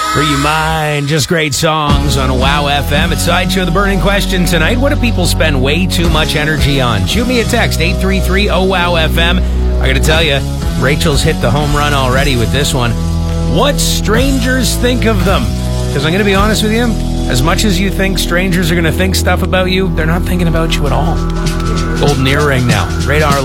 Free You Mind, just great songs on WOW FM. It's Sideshow. The burning question tonight: what do people spend way too much energy on? Shoot me a text, 833-OWOW-FM. I gotta tell you, Rachel's hit the home run already with this one. What strangers think of them? Because I'm gonna be honest with you, as much as you think strangers are gonna think stuff about you, they're not thinking about you at all. Golden earring now. Radar